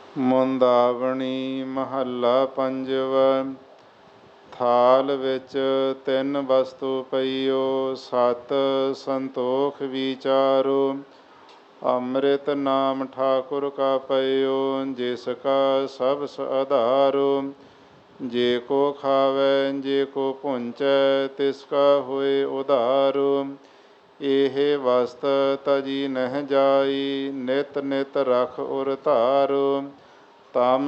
ਮੁੰਦਾਵਣੀ ਮਹੱਲਾ ਪੰਜਵਾ। ਥਾਲ ਵਿੱਚ ਤਿੰਨ ਵਸਤੂ ਪਈਓ, ਸਤ ਸੰਤੋਖ ਵਿਚਾਰੋ। ਅੰਮ੍ਰਿਤ ਨਾਮ ਠਾਕੁਰ ਕਾ ਪਈਓ, ਜਿਸ ਕਾ ਸਭ ਆਧਾਰੋ। ਜੇ ਕੋ ਖਾਵੈ ਜੇ ਕੋ ਭੁੰਚੈ, ਤਿਸ ਕਾ ਹੋਏ ਉਧਾਰੋ। ਇਹ ਵਸਤ ਤਜੀ ਨਹਿ ਜਾਈ, ਨਿਤ ਨਿਤ ਰਖ ਉਰ ਧਾਰੋ। ਤਮ